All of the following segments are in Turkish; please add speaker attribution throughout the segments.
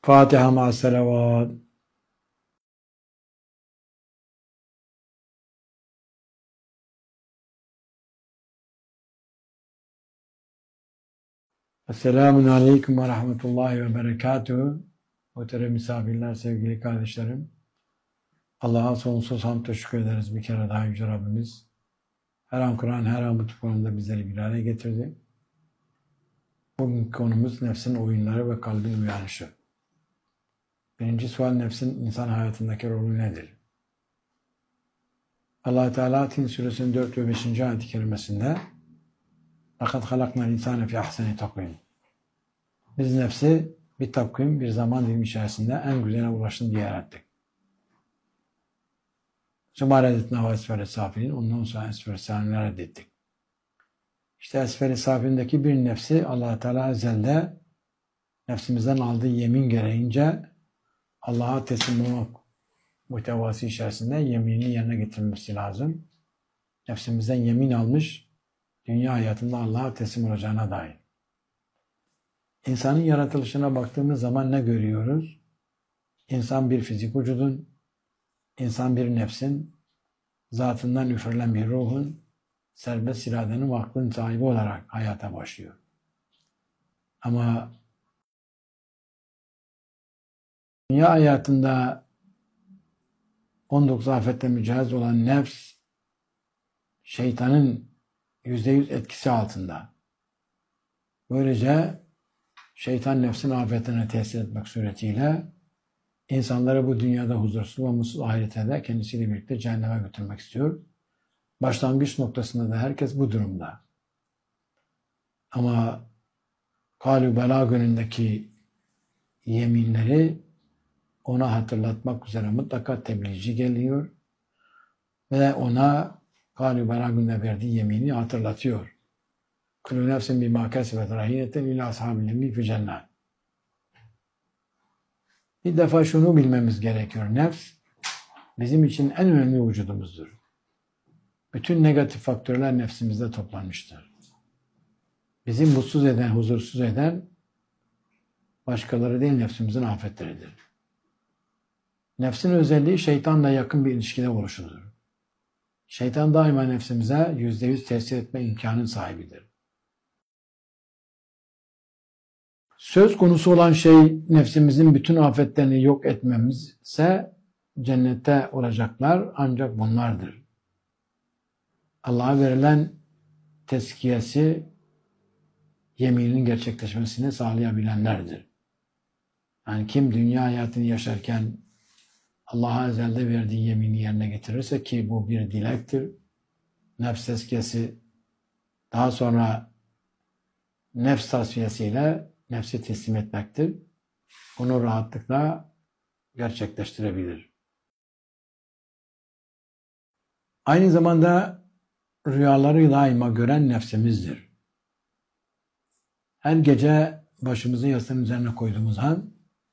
Speaker 1: Fatiha ma selavat. Esselamun Aleyküm ve Rahmetullahi ve Berekatuhu. Muhterem misafirler, sevgili kardeşlerim. Allah'a sonsuz hamd şükür ederiz bir kere daha Yüce Rabbimiz. Her an Kur'an, her an bu konuda bizleri bir araya getirdi. Bugünkü konumuz nefsin oyunları ve kalbin uyanışı. Birinci sual, nefsin insan hayatındaki rolü nedir? Allah-u Teala Tin Suresinin 4 ve 5. ayet-i kerimesinde لَقَدْ خَلَقْنَا الْاِنْسَانَ فِي اَحْسَنِ تَقْوِيمٍ. Biz nefsi bir takvim, bir zaman dilimi içerisinde en güzeline ulaşsın diye yarattık. Zümer edetna ve esfel-i safilin, ondan sonra esfel-i safilin reddettik. İşte esfel-i safilindeki bir nefsi Allah-u Teala ezelde nefsimizden aldığı yemin gereğince Allah'a teslim olmak muhtevası içerisinde yeminini yerine getirmesi lazım. Nefsimizden yemin almış, dünya hayatında Allah'a teslim olacağına dair. İnsanın yaratılışına baktığımız zaman ne görüyoruz? İnsan bir fizik vücudun, insan bir nefsin, zatından üfürülen bir ruhun, serbest iradenin ve aklın sahibi olarak hayata başlıyor. Ama dünya hayatında 19 afetle mücahit olan nefs, şeytanın %100 etkisi altında. Böylece şeytan nefsin afetine tesir etmek suretiyle insanları bu dünyada huzursuz ve mutsuz, ahirete de kendisiyle birlikte cehenneme götürmek istiyor. Başlangıç noktasında da herkes bu durumda. Ama Kâlü Belâ günündeki yeminleri ona hatırlatmak üzere mutlaka tebliğci geliyor ve ona Kâlü Belâ gününde verdiği yemini hatırlatıyor. Kulü nefsin bimâ kesebet rahîneten ilâ ashâbil yemîn fi cennet. Bir defa şunu bilmemiz gerekiyor. Nefs bizim için en önemli vücudumuzdur. Bütün negatif faktörler nefsimizde toplanmıştır. Bizi mutsuz eden, huzursuz eden başkaları değil, nefsimizin afetleridir. Nefsin özelliği şeytanla yakın bir ilişkide oluşudur. Şeytan daima nefsimize %100 tesir etme imkanının sahibidir. Söz konusu olan şey nefsimizin bütün afetlerini yok etmemizse cennette olacaklar ancak bunlardır. Allah'a verilen tezkiyesi yeminin gerçekleşmesini sağlayabilenlerdir. Yani kim dünya hayatını yaşarken Allah'a ezelde verdiği yemini yerine getirirse, ki bu bir dilektir, nefs tezkiyesi, daha sonra nefs tasfiyesiyle nefsi teslim etmektir. Onu rahatlıkla gerçekleştirebilir. Aynı zamanda rüyaları daima gören nefsimizdir. Her gece başımızı yastığın üzerine koyduğumuz an,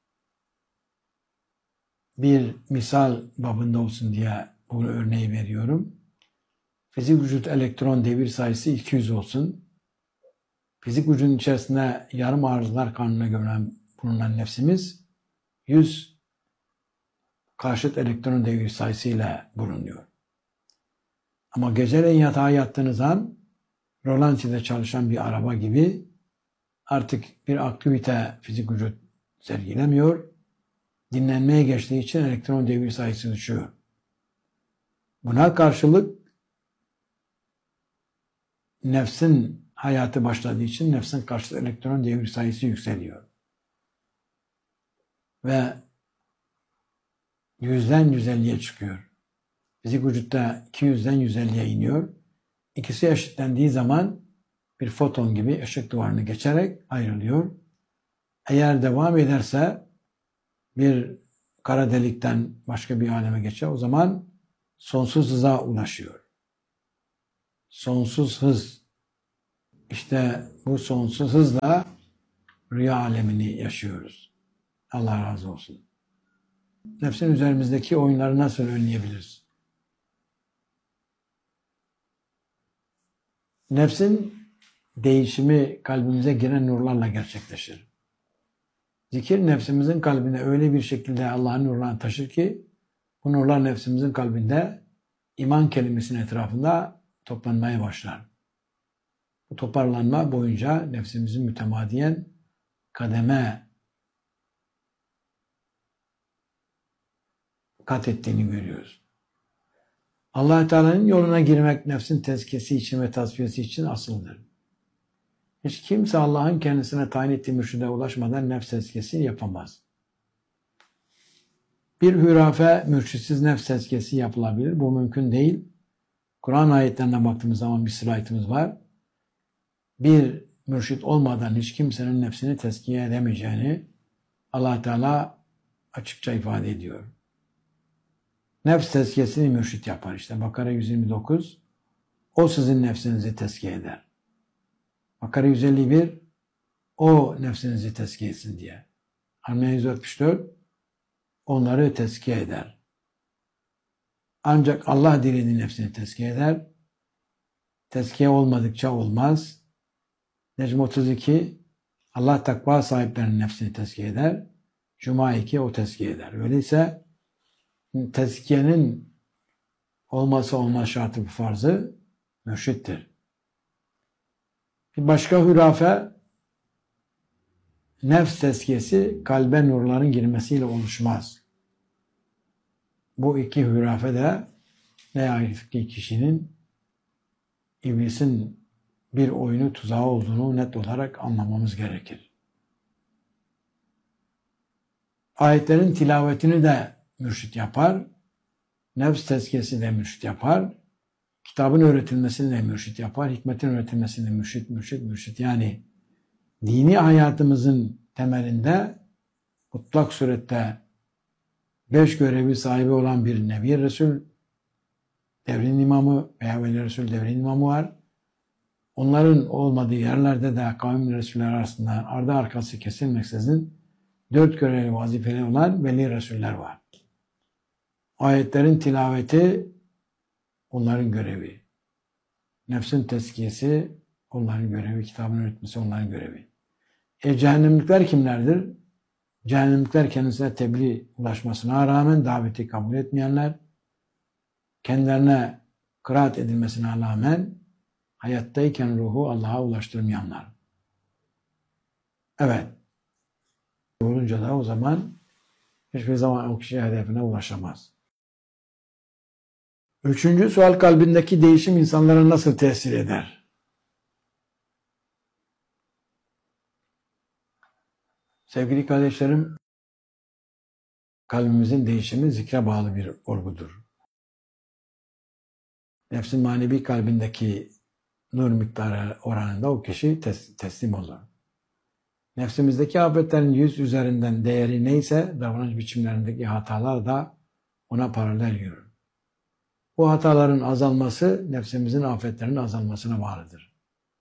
Speaker 1: bir misal babında olsun diye bunu örneği veriyorum. Fizik vücut elektron devir sayısı 200 olsun. Fizik vücudun içerisinde yarım arızalar kanununa bulunan nefsimiz 100 karşıt elektron devir sayısıyla bulunuyor. Ama geceleyin yatağa yattığınız an rolantide çalışan bir araba gibi artık bir aktivite fizik vücut sergilemiyor. Dinlenmeye geçtiği için elektron devir sayısı düşüyor. Buna karşılık nefsin hayatı başladığı için nefsin karşıt elektron devir sayısı yükseliyor. Ve 100'den 150'ye çıkıyor. Fizik vücutta 200'den 150'ye iniyor. İkisi eşitlendiği zaman bir foton gibi ışık duvarını geçerek ayrılıyor. Eğer devam ederse bir kara delikten başka bir aleme geçer. O zaman sonsuz hıza ulaşıyor. Sonsuz hız. İşte bu sonsuz hızla rüya alemini yaşıyoruz. Allah razı olsun. Nefsin üzerimizdeki oyunları nasıl önleyebiliriz? Nefsin değişimi kalbimize giren nurlarla gerçekleşir. Zikir nefsimizin kalbine öyle bir şekilde Allah'ın nurlarını taşır ki bu nurlar nefsimizin kalbinde iman kelimesinin etrafında toplanmaya başlar. Bu toparlanma boyunca nefsimizin mütemadiyen kademe kat ettiğini görüyoruz. Allah Teala'nın yoluna girmek nefsin tezkiyesi için ve tasfiyesi için asıldır. Hiç kimse Allah'ın kendisine tayin ettiği mürşide ulaşmadan nefs tezkiyesi yapamaz. Bir hürafe mürşitsiz nefs tezkiyesi yapılabilir. Bu mümkün değil. Kur'an ayetlerine baktığımız zaman bir sırayetimiz var. Bir mürşit olmadan hiç kimsenin nefsini tezkiye edemeyeceğini Allah Teala açıkça ifade ediyor. Nefs tezkiyesini mürşit yapar. İşte Bakara 129. O sizin nefsinizi tezkiye eder. Bakara 151. O nefsinizi tezkiye etsin diye. Hamle 164. Onları tezkiye eder. Ancak Allah dilediği nefsini tezkiye eder. Tezkiye olmadıkça olmaz. Necm 32. Allah takva sahiplerinin nefsini tezkiye eder. Cuma 2. O tezkiye eder. Öyleyse tezkiyenin olmazsa olmaz şartı bu farzı mürşittir. Bir başka hürafe nefs tezkiyesi kalbe nurların girmesiyle oluşmaz. Bu iki hürafe de ne yazık ki kişinin iblisin bir oyunu tuzağı olduğunu net olarak anlamamız gerekir. Ayetlerin tilavetini de mürşit yapar. Nefs tezkiyesi de mürşit yapar. Kitabın öğretilmesini de mürşit yapar. Hikmetin öğretilmesini de mürşit. Yani dini hayatımızın temelinde mutlak surette 5 görevi sahibi olan bir Nebi Resul, devrin imamı veya Veli Resul devrin imamı var. Onların olmadığı yerlerde de kavim Resuller arasında ardı arkası kesilmeksizin 4 görevli vazifeli olan Veli Resuller var. Ayetlerin tilaveti onların görevi. Nefsin tezkiyesi onların görevi. Kitabın öğretmesi onların görevi. Cehennemlikler kimlerdir? Cehennemlikler kendisine tebliğ ulaşmasına rağmen daveti kabul etmeyenler, kendilerine kıraat edilmesine rağmen hayattayken ruhu Allah'a ulaştırmayanlar. Evet. Olunca da o zaman hiçbir zaman o kişi hedefine ulaşamaz. Üçüncü sual, kalbindeki değişim insanlara nasıl tesir eder? Sevgili kardeşlerim, kalbimizin değişimi zikre bağlı bir olgudur. Nefsin manevi kalbindeki nur miktarı oranında o kişi teslim olur. Nefsimizdeki afetlerin 100 üzerinden değeri neyse davranış biçimlerindeki hatalar da ona paralel yürür. Bu hataların azalması nefsimizin afetlerinin azalmasına bağlıdır.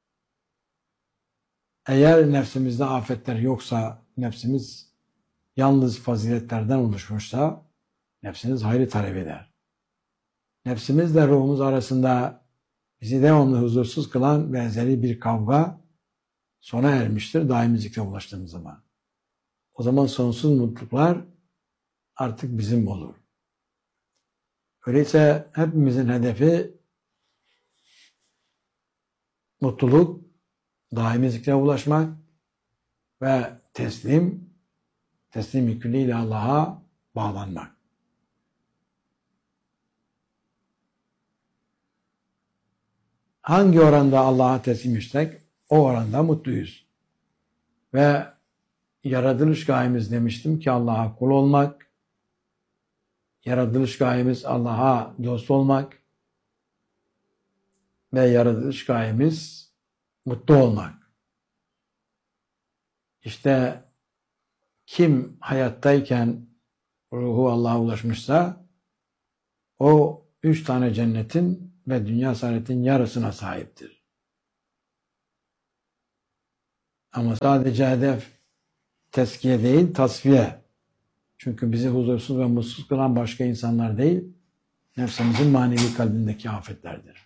Speaker 1: Eğer nefsimizde afetler yoksa, nefsimiz yalnız faziletlerden oluşmuşsa nefsimiz hayrı talep eder. Nefsimizle ruhumuz arasında bizi devamlı huzursuz kılan benzeri bir kavga sona ermiştir daimi zikre ulaştığımız zaman. O zaman sonsuz mutluluklar artık bizim olur. Öyleyse hepimizin hedefi mutluluk, daimi zikre ulaşmak ve teslim külliyle Allah'a bağlanmak. Hangi oranda Allah'a teslim istek, o oranda mutluyuz. Ve yaratılış gayemiz demiştim ki Allah'a kul olmak, yaratılış gayemiz Allah'a dost olmak ve yaratılış gayemiz mutlu olmak. İşte kim hayattayken ruhu Allah'a ulaşmışsa o 3 tane cennetin ve dünya saadetin yarısına sahiptir. Ama sadece hedef tezkiye değil, tasfiye. Çünkü bizi huzursuz ve mutsuz kılan başka insanlar değil, nefsimizin manevi kalbindeki afetlerdir.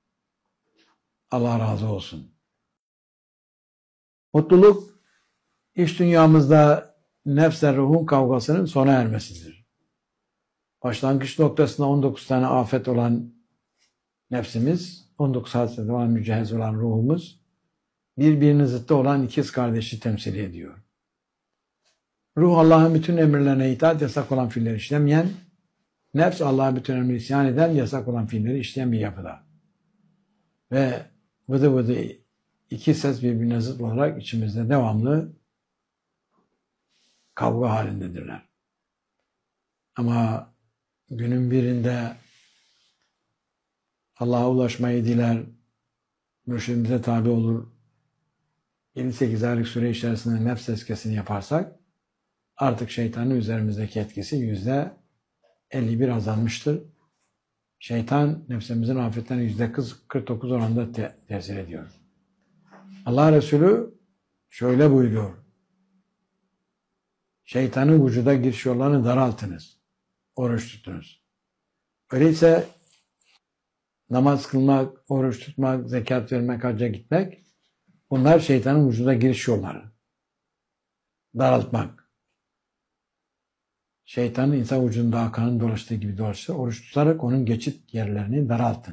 Speaker 1: Allah razı olsun. Mutluluk İç dünyamızda nefsle ruhun kavgasının sona ermesidir. Başlangıç noktasında 19 tane afet olan nefsimiz, 19 hasreti olan mücehhez olan ruhumuz, birbirinin zıttı olan ikiz kardeşi temsil ediyor. Ruh Allah'ın bütün emirlerine itaat, yasak olan fiilleri işlemeyen, nefs Allah'a bütün emri isyan eden, yasak olan fiilleri işleyen bir yapıda. Ve vıdı vıdı iki ses birbirine zıt olarak içimizde devamlı kavga halindedirler. Ama günün birinde Allah'a ulaşmayı diler, mürşidimize tabi olur, 7-8 aylık süre içerisinde nefs tezkiyesini yaparsak, artık şeytanın üzerimizdeki etkisi %51 azalmıştır. Şeytan nefsimizin afetlerine %49 oranında tesir ediyor. Allah Resulü şöyle buyuruyor. Şeytanın vücuda giriş yollarını daraltınız. Oruç tutunuz. Öyleyse namaz kılmak, oruç tutmak, zekat vermek, hacca gitmek, bunlar şeytanın vücuda giriş yolları. Daraltmak. Şeytanın insan vücudunda akanın dolaştığı gibi dolaşır. Oruç tutarak onun geçit yerlerini daraltın.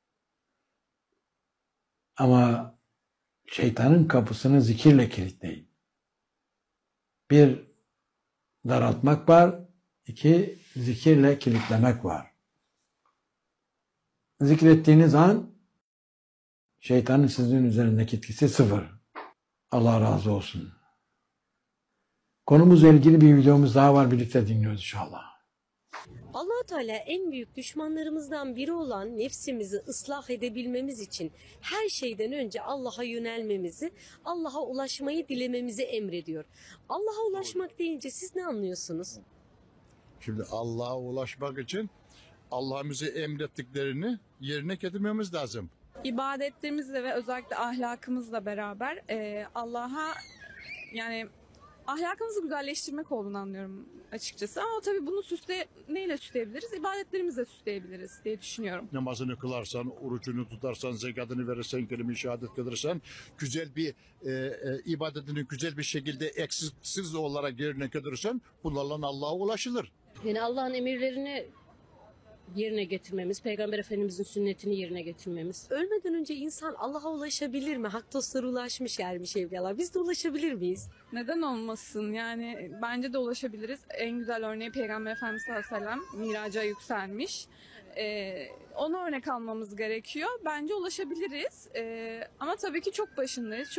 Speaker 1: Ama şeytanın kapısını zikirle kilitleyin. Bir, daraltmak var. İki, zikirle kilitlemek var. Zikrettiğiniz an şeytanın sizin üzerindeki etkisi sıfır. Allah razı olsun. Konumuzla ilgili bir videomuz daha var. Birlikte dinliyoruz inşallah.
Speaker 2: Allah-u Teala en büyük düşmanlarımızdan biri olan nefsimizi ıslah edebilmemiz için her şeyden önce Allah'a yönelmemizi, Allah'a ulaşmayı dilememizi emrediyor. Allah'a ulaşmak deyince siz ne anlıyorsunuz?
Speaker 3: Şimdi Allah'a ulaşmak için Allah'ın bize emrettiklerini yerine getirmemiz lazım.
Speaker 4: İbadetlerimizle ve özellikle ahlakımızla beraber Allah'a yani ahlakımızı güzelleştirmek olduğunu anlıyorum açıkçası. Ama tabii bunu neyle süsleyebiliriz? İbadetlerimizle süsleyebiliriz diye düşünüyorum.
Speaker 3: Namazını kılarsan, orucunu tutarsan, zekatını verirsen, kelime-i şehadet kılırsan, güzel bir ibadetini güzel bir şekilde eksiksiz olarak yerine getirirsen bunlarla Allah'a ulaşılır.
Speaker 2: Yani Allah'ın emirlerini yerine getirmemiz, Peygamber Efendimizin sünnetini yerine getirmemiz. Ölmeden önce insan Allah'a ulaşabilir mi? Hak dostları ulaşmış ermiş evliyalar. Biz de ulaşabilir miyiz?
Speaker 4: Neden olmasın? Yani bence de ulaşabiliriz. En güzel örneği Peygamber Efendimiz sallallahu aleyhi ve sellem miraca yükselmiş. Ona örnek almamız gerekiyor. Bence ulaşabiliriz. Ama tabii ki çok başındayız.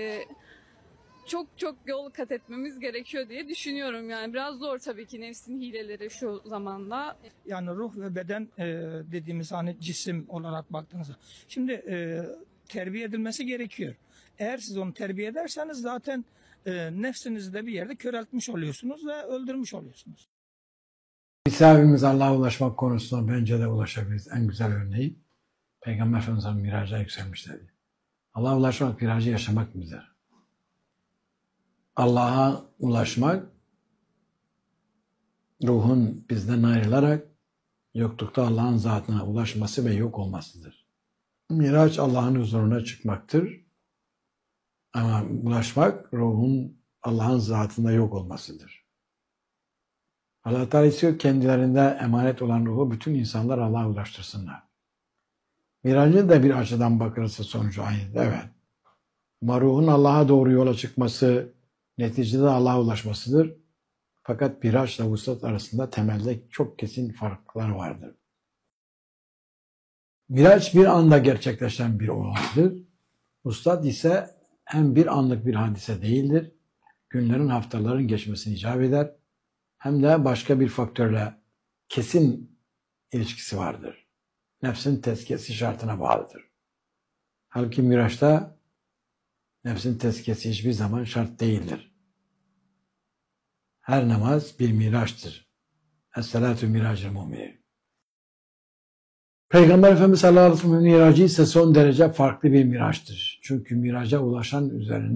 Speaker 4: Çok yol kat etmemiz gerekiyor diye düşünüyorum. Yani biraz zor tabii ki nefsin hileleri şu zamanda.
Speaker 5: Yani ruh ve beden dediğimiz hani cisim olarak baktığınızda. Şimdi terbiye edilmesi gerekiyor. Eğer siz onu terbiye ederseniz zaten nefsinizi de bir yerde köreltmiş oluyorsunuz ve öldürmüş oluyorsunuz.
Speaker 1: Misafirimiz Allah'a ulaşmak konusunda bence de ulaşabiliriz. En güzel örneği Peygamber Efendimiz'in miraca yükselmişlerdi. Allah'a ulaşmak, miracı yaşamak bizler. Allah'a ulaşmak, ruhun bizden ayrılarak yoklukta Allah'ın zatına ulaşması ve yok olmasıdır. Miraç Allah'ın huzuruna çıkmaktır. Ama ulaşmak, ruhun Allah'ın zatında yok olmasıdır. Allah Teala istiyor kendilerinde emanet olan ruhu bütün insanlar Allah'a ulaştırsınlar. Miracın da bir açıdan bakılırsa sonucu aynıdır. Evet. Ama ruhun Allah'a doğru yola çıkması, neticede Allah'a ulaşmasıdır. Fakat miraçla vuslat arasında temelde çok kesin farklar vardır. Miraç bir anda gerçekleşen bir olaydır. Vuslat ise hem bir anlık bir hadise değildir, günlerin, haftaların geçmesini icap eder, hem de başka bir faktörle kesin ilişkisi vardır. Nefsin tezkiyesi şartına bağlıdır. Halbuki miraçta nefsin tezkiyesi hiçbir zaman şart değildir. Her namaz bir miraçtır. Es-salatu miracil mu'minin. Peygamber Efendimiz sallallahu aleyhi ve sellem miracı ise son derece farklı bir miraçtır. Çünkü miraca ulaşan üzerine